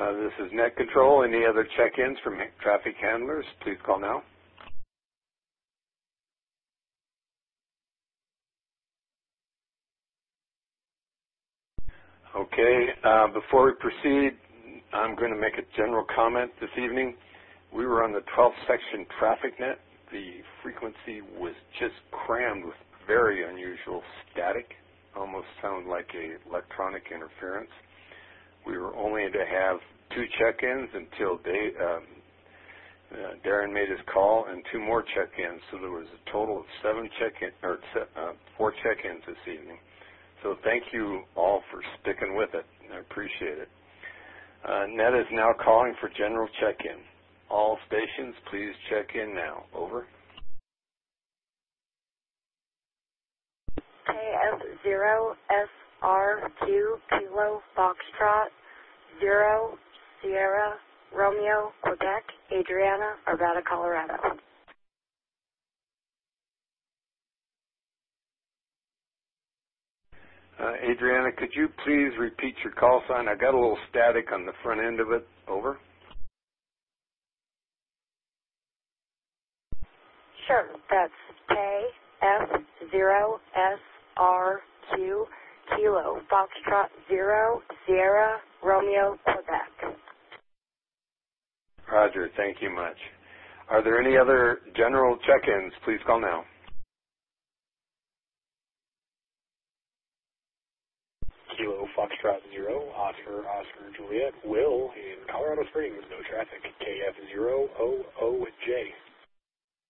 This is Net Control. Any other check-ins from traffic handlers, please call now. Okay, before we proceed, I'm going to make a general comment this evening. We were on the 12th section TrafficNet. The frequency was just crammed with very unusual static, almost sounded like electronic interference. We were only to have 2 check-ins until Darren made his call and 2 more check-ins, so there was a total of 4 check-ins this evening. So thank you all for sticking with it. I appreciate it. Net is now calling for general check-in. All stations, please check in now. Over. KF0 SR2 Kilo Foxtrot 0 Sierra Romeo Quebec Adriana Arvada, Colorado. Adriana, could you please repeat your call sign? I got a little static on the front end of it. Over. Sure, that's KF0 SR2 Kilo Foxtrot 0 Sierra Romeo Quebec. Roger, thank you much. Are there any other general check-ins? Please call now. Kilo Foxtrot 0, Oscar Juliet, Will in Colorado Springs, no traffic, KF0OOJ.